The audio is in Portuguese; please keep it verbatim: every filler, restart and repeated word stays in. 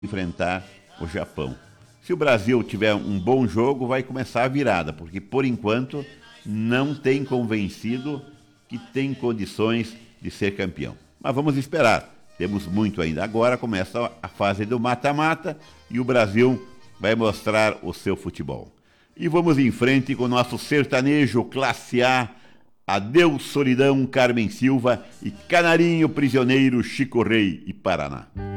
enfrentar o Japão. Se o Brasil tiver um bom jogo, vai começar a virada, porque por enquanto não tem convencido que tem condições de ser campeão. Mas vamos esperar, temos muito ainda. Agora começa a fase do mata-mata e o Brasil vai mostrar o seu futebol. E vamos em frente com o nosso sertanejo classe A, Adeus Solidão, Carmen Silva e Canarinho Prisioneiro, Chico Rei e Paraná.